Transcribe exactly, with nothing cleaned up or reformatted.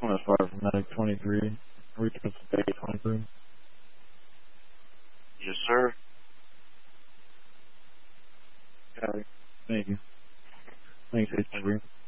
one oh five from Medic twenty-three. Reach Bay twenty-three. Yes, sir. Copy. Thank you. Thanks, H three.